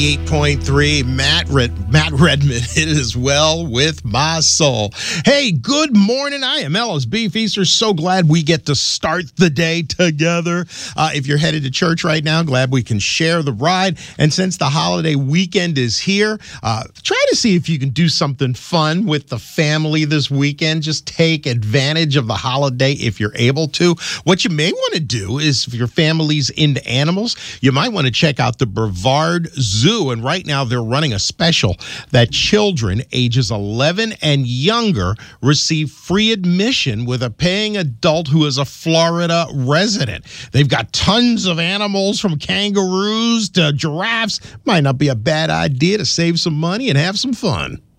8.3, Matt Redman, it is well with my soul. Hey, good morning. I am Ellis Beefeaster. So glad we get to start the day together. If you're headed to church right now, glad we can share the ride. And since the holiday weekend is here, try to see if you can do something fun with the family this weekend. Just take advantage of the holiday if you're able to. What you may want to do is, if your family's into animals, you might want to check out the Brevard Zoo. And right now they're running a special that children ages 11 and younger receive free admission with a paying adult who is a Florida resident. They've got tons of animals from kangaroos to giraffes. Might not be a bad idea to save some money and have some fun.